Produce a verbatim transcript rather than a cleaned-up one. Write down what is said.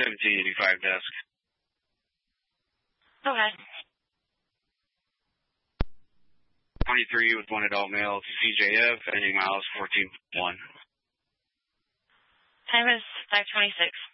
seventeen eighty-five desk. Okay. twenty-three with one adult male to C J F, ending miles fourteen one. Time is five twenty-six.